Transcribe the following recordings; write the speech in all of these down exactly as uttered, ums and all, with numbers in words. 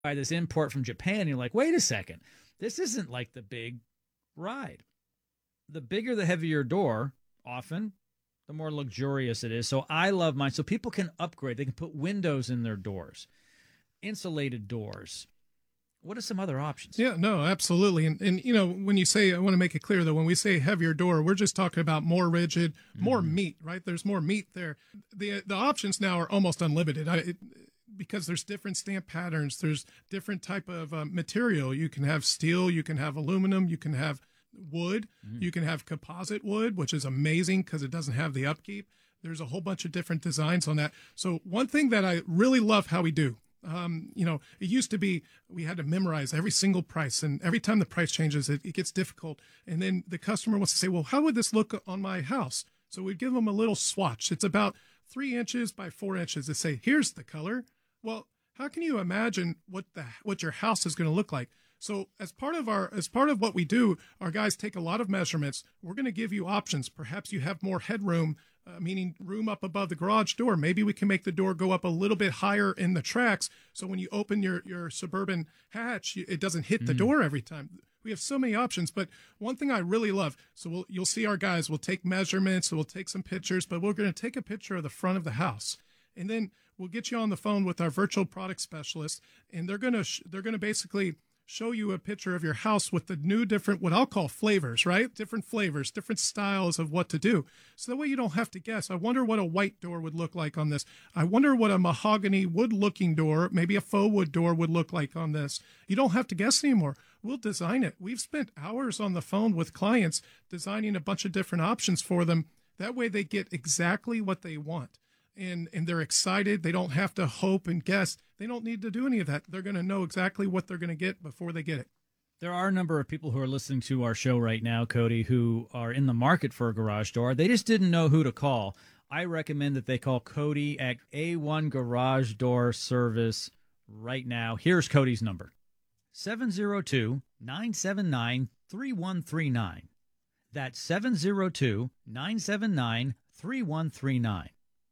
buy this import from Japan. And you're like, wait a second, this isn't like the big ride. The bigger, the heavier door, often, the more luxurious it is. So I love mine. So people can upgrade. They can put windows in their doors, insulated doors. What are some other options? Yeah, no, absolutely. And, and you know, when you say, I want to make it clear that when we say heavier door, we're just talking about more rigid, more mm. meat, right? There's more meat there. The the options now are almost unlimited. I, it, because there's different stamp patterns, there's different type of uh, material. You can have steel, you can have aluminum, you can have wood, mm. you can have composite wood, which is amazing because it doesn't have the upkeep. There's a whole bunch of different designs on that. So one thing that I really love how we do, um, you know, it used to be we had to memorize every single price, and every time the price changes, it, it gets difficult. And then the customer wants to say, well, how would this look on my house? So we'd give them a little swatch. It's about three inches by four inches to say, here's the color. Well, how can you imagine what the what your house is going to look like? So as part of our as part of what we do, our guys take a lot of measurements. We're going to give you options. Perhaps you have more headroom, uh, meaning room up above the garage door. Maybe we can make the door go up a little bit higher in the tracks, so when you open your your Suburban hatch, it doesn't hit the mm. door every time. We have so many options, but one thing I really love, so we'll, you'll see our guys, we'll take measurements, we'll take some pictures, but we're going to take a picture of the front of the house. And then we'll get you on the phone with our virtual product specialist, and they're going to sh- they're going to basically show you a picture of your house with the new different, what I'll call flavors, right? Different flavors, different styles of what to do. So that way you don't have to guess. I wonder what a white door would look like on this. I wonder what a mahogany wood looking door, maybe a faux wood door would look like on this. You don't have to guess anymore. We'll design it. We've spent hours on the phone with clients designing a bunch of different options for them. That way they get exactly what they want. And and they're excited. They don't have to hope and guess. They don't need to do any of that. They're going to know exactly what they're going to get before they get it. There are a number of people who are listening to our show right now, Cody, who are in the market for a garage door. They just didn't know who to call. I recommend that they call Cody at A one Garage Door Service right now. Here's Cody's number, seven zero two, nine seven nine, three one three nine. That's seven zero two, nine seven nine, three one three nine.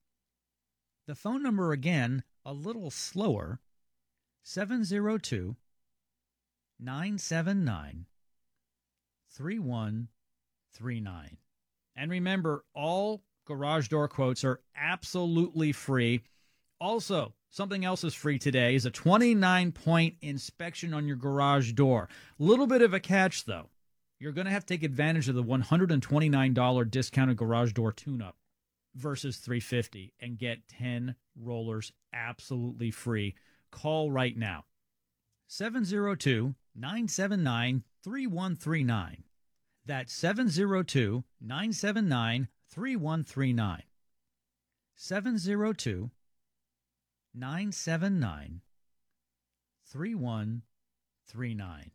The phone number again, a little slower, seven zero two, nine seven nine, three one three nine. And remember, all garage door quotes are absolutely free. Also, something else is free today is a twenty-nine point inspection on your garage door. A little bit of a catch, though. You're going to have to take advantage of the one hundred twenty-nine dollars discounted garage door tune-up versus three hundred fifty dollars and get ten rollers absolutely free. Call right now, seven zero two, nine seven nine, three one three nine. That's seven zero two, nine seven nine, three one three nine. seven zero two, nine seven nine, three one three nine.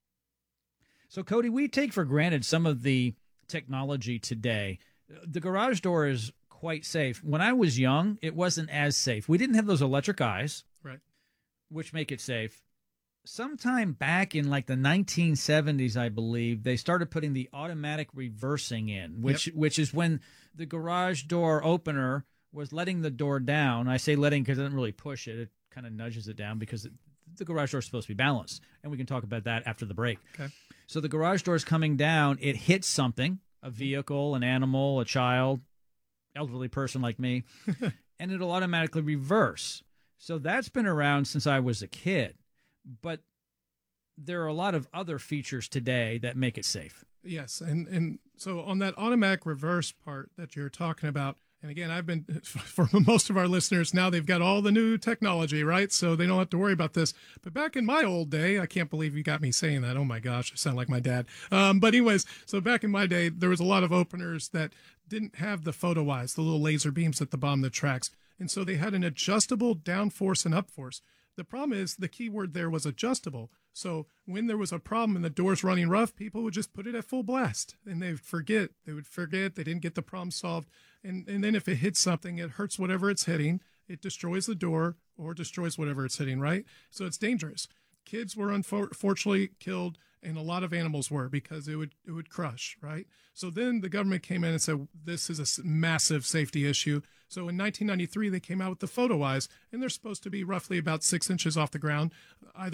So, Cody, we take for granted some of the technology today. The garage door is quite safe. When I was young, it wasn't as safe. We didn't have those electric eyes, right, which make it safe. Sometime back in like the nineteen seventies, I believe, they started putting the automatic reversing in, which yep. which is when the garage door opener was letting the door down. I say letting because it doesn't really push it. It kind of nudges it down because it, the garage door is supposed to be balanced. And we can talk about that after the break. Okay. So the garage door is coming down. It hits something, a vehicle, an animal, a child, elderly person like me, and it'll automatically reverse. So that's been around since I was a kid. But there are a lot of other features today that make it safe. Yes, and, and so on that automatic reverse part that you're talking about, and again, I've been, for most of our listeners, now they've got all the new technology, right? So they don't have to worry about this. But back in my old day, I can't believe you got me saying that. Oh my gosh, I sound like my dad. Um, but anyways, so back in my day, there was a lot of openers that didn't have the photo eyes, the little laser beams at the bottom of the tracks. And so they had an adjustable downforce and upforce. The problem is the key word there was adjustable. So when there was a problem and the door's running rough, people would just put it at full blast and they would forget. They would forget. They didn't get the problem solved. And, and then if it hits something, it hurts whatever it's hitting. It destroys the door or destroys whatever it's hitting, right? So it's dangerous. Kids were unfortunately killed and a lot of animals were, because it would it would crush, right? So then the government came in and said, this is a s- massive safety issue. So in nineteen ninety-three, they came out with the Photo Eyes, and they're supposed to be roughly about six inches off the ground, either